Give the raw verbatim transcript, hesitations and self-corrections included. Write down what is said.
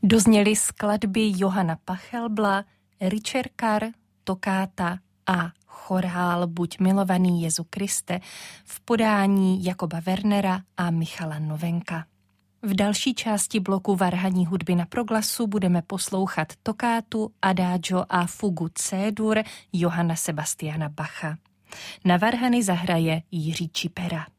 Dozněly skladby Johana Pachelbla, Richard Carr, Tokáta a chorál Buď milovaný Jezu Kriste v podání Jakoba Wernera a Michala Novenka. V další části bloku varhaní hudby na proglasu budeme poslouchat tokátu, adagio a fugu C-dur Johanna Sebastiana Bacha. Na varhany zahraje Jiří Čipera.